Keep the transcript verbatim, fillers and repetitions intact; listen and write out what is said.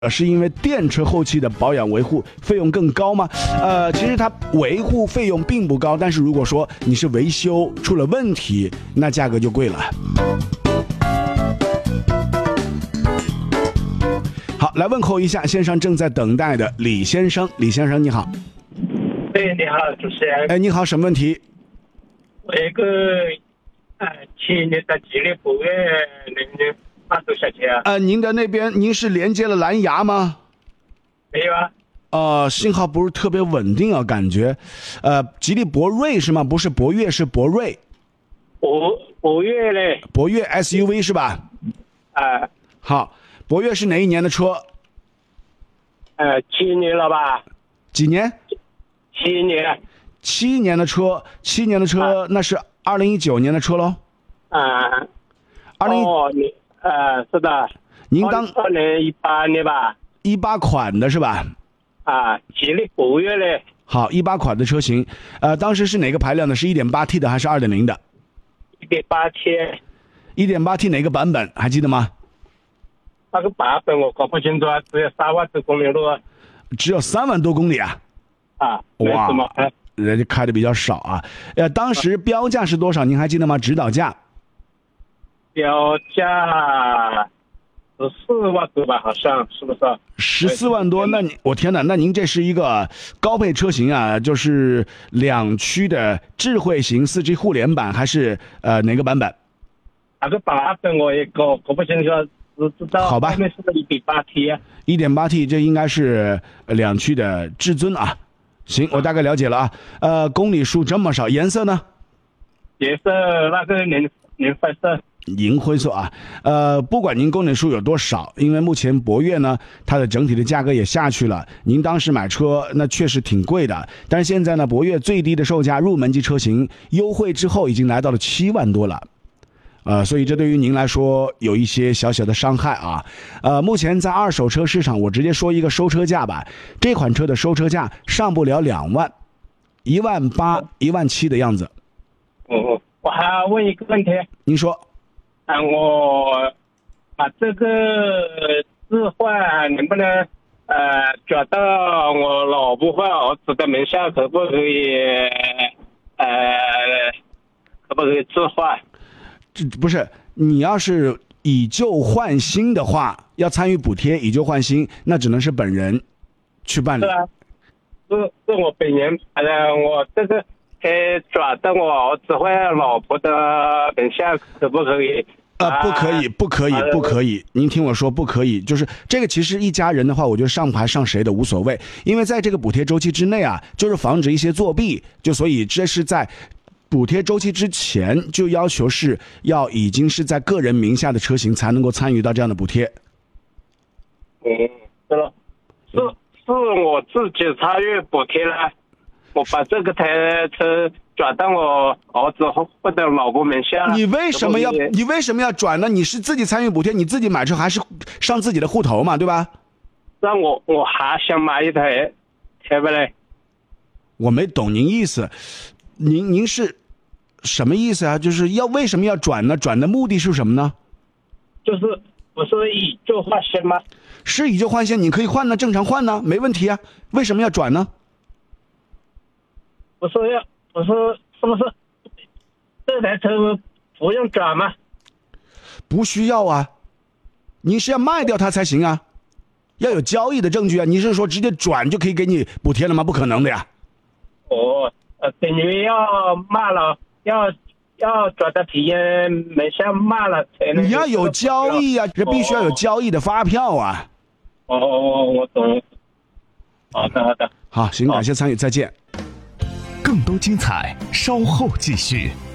呃，是因为电车后期的保养维护费用更高吗？呃，其实它维护费用并不高，但是如果说你是维修出了问题，那价格就贵了。好，来问候一下线上正在等待的李先生。李先生你好。 对，你好，主持人。 哎，你好，什么问题？ 我一个呃七年的吉利博越能发多少钱啊？ 呃，您的那边您是连接了蓝牙吗？ 没有啊。 呃，信号不是特别稳定啊，感觉。呃，吉利博瑞是吗？不是博越，是博瑞。 博博越嘞。 博越 S U V 是吧？ 啊、呃。 好，博越是哪一年的车？ 呃，七年了吧？ 几年？ 七年。 七年的车，七年的车，啊、那是二零一九年的车喽。 啊。 二零哦，你呃是的。 您当二零一八年吧？ 一八款的是吧？ 啊，吉利博越嘞。 好，一八款的车型，呃，当时是哪个排量的？是 一点八 T 的还是 二点零 的？ 一点八 T。 一点八 T 哪个版本还记得吗？ 那个版本我搞不清楚啊，只有三万多公里路。 只有三万多公里啊？ 啊，哇， 人家开的比较少啊。呃，当时标价是多少？您还记得吗？指导价？ 标价十四万多吧，好像是不是？ 十四万多，那你我天哪，那您这是一个高配车型啊，就是两驱的智慧型 四 G 互联版，还是呃哪个版本？ 哪个版本我也搞搞不清楚，只知道好吧， 后面是 一点八 T 啊。 一点八 T 这应该是两驱的至尊啊。行，我大概了解了啊。呃，公里数这么少，颜色呢？ 颜色那个银银灰色。 银灰色啊。呃，不管您公里数有多少，因为目前博越呢，它的整体的价格也下去了。您当时买车那确实挺贵的，但是现在呢，博越最低的售价入门级车型优惠之后已经来到了七万多了。呃，所以这对于您来说有一些小小的伤害啊。呃，目前在二手车市场，我直接说一个收车价吧，这款车的收车价上不了两万，一万八、一万七的样子。 哦，我还要问一个问题。 您说。 啊，我把这个置换能不能呃转到我老婆或儿子的名下，可不可以？呃，可不可以置换？ 这不是，你要是以旧换新的话，要参与补贴，以旧换新，那只能是本人去办理。 是啊，是是我本人，呃，我这个可以转到我儿子或老婆的名下，可不可以？ 呃，不可以，不可以，不可以。您听我说，不可以。就是这个，其实一家人的话，我觉得上牌上谁的无所谓，因为在这个补贴周期之内啊，就是防止一些作弊，就所以这是在补贴周期之前就要求是要已经是在个人名下的车型才能够参与到这样的补贴。 嗯，是了，是是我自己参与补贴了，我把这个台车转到我儿子或者老婆名下。 你为什么要你为什么要转呢？你是自己参与补贴，你自己买车还是上自己的户头嘛，对吧？ 让我我还想买一台，对不对？ 我没懂您意思，您您是什么意思啊？就是要为什么要转呢？转的目的是什么呢？ 就是不是以旧换新吗？ 是以旧换新，你可以换呢，正常换呢，没问题啊。为什么要转呢？ 不是要不是是不是这台车不用转吗？ 不需要啊，你是要卖掉它才行啊，要有交易的证据啊。你是说直接转就可以给你补贴了吗？不可能的呀。 哦，呃，等于要卖了，要要转到体验没下卖了才能。 你要有交易啊，这必须要有交易的发票啊。 哦，我懂。好的，好的。 好，行，感谢参与，再见。 更多精彩，稍后继续。